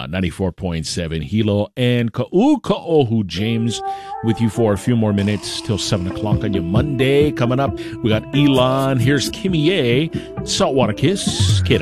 94.7 Hilo, and Ka'u'Ka'ohu James with you for a few more minutes till 7 o'clock on your Monday. Coming up, we got Elon. Here's Kimmy A. Saltwater Kiss. Kid